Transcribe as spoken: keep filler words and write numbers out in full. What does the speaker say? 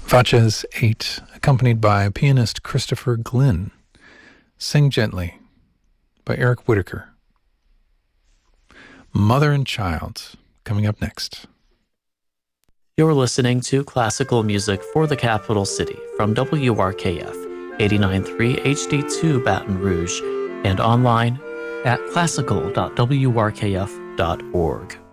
Fatches eight, accompanied by pianist Christopher Glynn. Sing Gently by Eric Whitacre. Mother and Child, coming up next. You're listening to classical music for the capital city from W R K F eighty-nine point three H D two Baton Rouge and online at classical dot w r k f dot org.